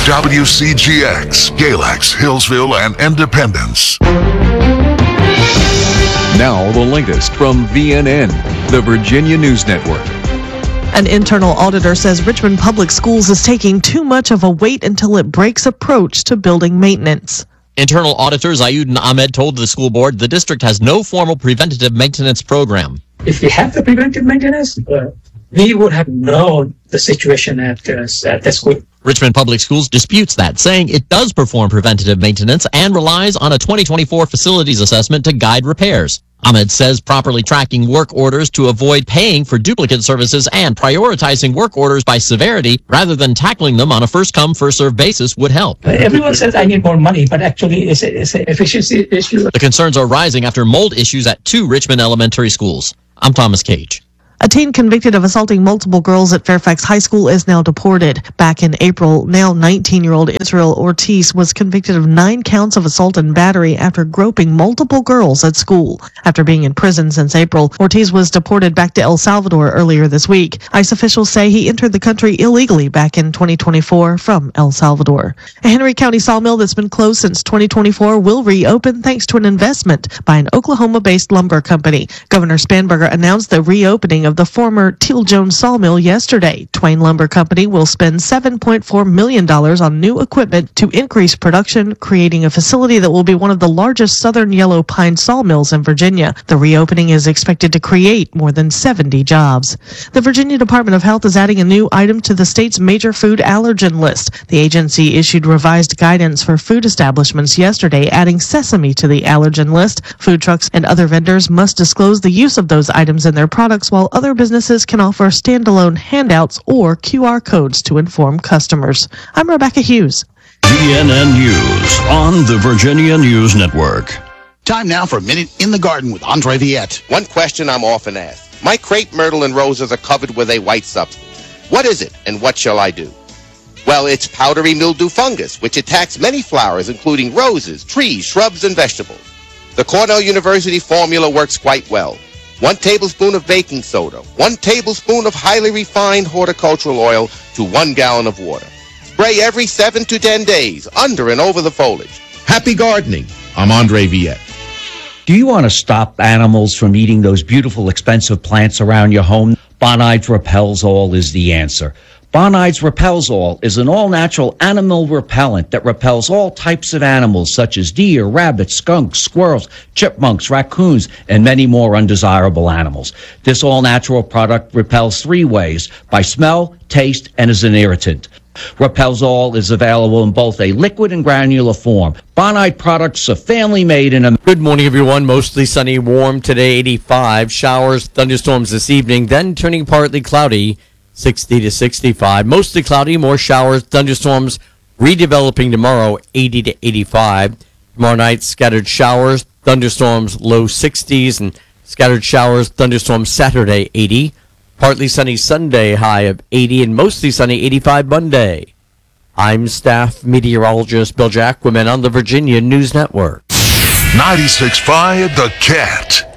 WCGX, Galax, Hillsville, and Independence. Now the latest from VNN, the Virginia News Network. An internal auditor says Richmond Public Schools is taking too much of a wait until it breaks approach to building maintenance. Internal auditor Zayuddin Ahmed told the school board the district has no formal preventative maintenance program. If we have the preventive maintenance, we would have known the situation at the school. Richmond Public Schools disputes that, saying it does perform preventative maintenance and relies on a 2024 facilities assessment to guide repairs. Ahmed says properly tracking work orders to avoid paying for duplicate services and prioritizing work orders by severity rather than tackling them on a first-come, first-served basis would help. Everyone says I need more money, but actually it's an efficiency issue. The concerns are rising after mold issues at 2 Richmond elementary schools. I'm Thomas Cage. A teen convicted of assaulting multiple girls at Fairfax High School is now deported. Back in April, now 19-year-old Israel Ortiz was convicted of 9 counts of assault and battery after groping multiple girls at school. After being in prison since April, Ortiz was deported back to El Salvador earlier this week. ICE officials say he entered the country illegally back in 2024 from El Salvador. A Henry County sawmill that's been closed since 2024 will reopen thanks to an investment by an Oklahoma-based lumber company. Governor Spanberger announced the reopening of the former Teal Jones sawmill yesterday. Twain Lumber Company will spend $7.4 million on new equipment to increase production, creating a facility that will be one of the largest southern yellow pine sawmills in Virginia. The reopening is expected to create more than 70 jobs. The Virginia Department of Health is adding a new item to the state's major food allergen list. The agency issued revised guidance for food establishments yesterday, adding sesame to the allergen list. Food trucks and other vendors must disclose the use of those items in their products, while other businesses can offer standalone handouts or QR codes to inform customers. I'm Rebecca Hughes. VNN News on the Virginia News Network. Time now for a Minute in the Garden with Andre Viette. One question I'm often asked. My crepe myrtle and roses are covered with a white substance. What is it and what shall I do? Well, it's powdery mildew fungus, which attacks many flowers, including roses, trees, shrubs, and vegetables. The Cornell University formula works quite well. 1 tablespoon of baking soda, 1 tablespoon of highly refined horticultural oil to 1 gallon of water. Spray every 7 to 10 days, under and over the foliage. Happy gardening. I'm Andre Viette. Do you want to stop animals from eating those beautiful, expensive plants around your home? Bonides Repels All is the answer. Bonides Repels All is an all-natural animal repellent that repels all types of animals such as deer, rabbits, skunks, squirrels, chipmunks, raccoons, and many more undesirable animals. This all-natural product repels 3 ways: by smell, taste, and as an irritant. Repels All is available in both a liquid and granular form. Bonide products are family-made in a... Good morning, everyone. Mostly sunny, warm today, 85. Showers, thunderstorms this evening, then turning partly cloudy, 60 to 65. Mostly cloudy, more showers, thunderstorms, redeveloping tomorrow, 80 to 85. Tomorrow night, scattered showers, thunderstorms, low 60s, and scattered showers, thunderstorms Saturday, 80. Partly sunny Sunday, high of 80, and mostly sunny 85 Monday. I'm staff meteorologist Bill Jacquemin on the Virginia News Network. 96.5 The Cat.